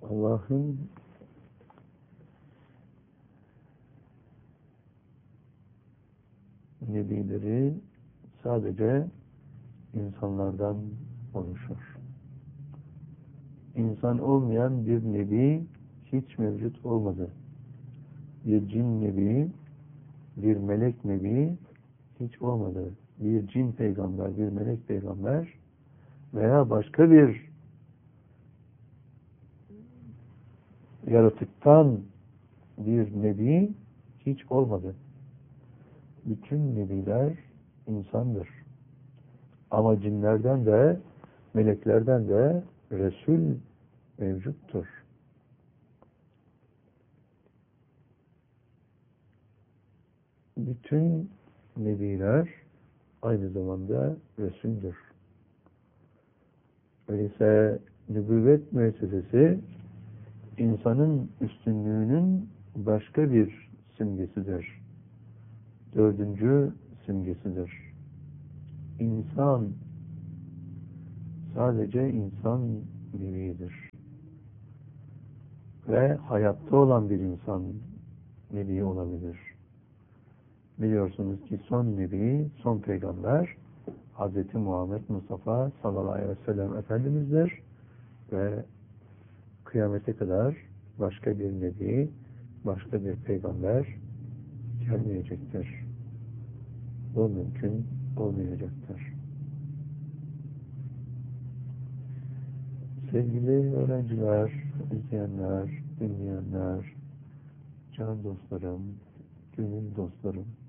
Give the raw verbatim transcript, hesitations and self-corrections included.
Allah'ın nebileri sadece insanlardan oluşur. İnsan olmayan bir nebi hiç mevcut olmadı. Bir cin nebi, bir melek nebi hiç olmadı. Bir cin peygamber, bir melek peygamber veya başka bir yaratıktan bir nebi hiç olmadı. Bütün nebiler insandır. Ama cinlerden de, meleklerden de Resul mevcuttur. Bütün nebiler aynı zamanda Resul'dür. Öyleyse nübüvvet müessesesi insanın üstünlüğünün başka bir simgesidir. Dördüncü simgesidir. İnsan, sadece insan nebidir. Ve hayatta olan bir insan nebi olabilir. Biliyorsunuz ki son nebi, son peygamber Hz. Muhammed Mustafa sallallahu aleyhi ve sellem Efendimiz'dir. Ve kıyamete kadar başka bir nebi, başka bir peygamber gelmeyecektir. Bu mümkün olmayacaktır. Sevgili öğrenciler, izleyenler, dinleyenler, can dostlarım, gönül dostlarım,